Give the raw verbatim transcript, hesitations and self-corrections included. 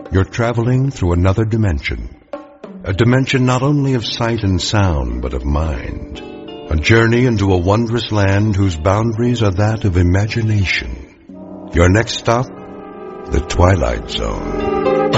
You're traveling through another dimension. A dimension not only of sight and sound, but of mind. A journey into a wondrous land whose boundaries are that of imagination. Your next stop, the Twilight Zone.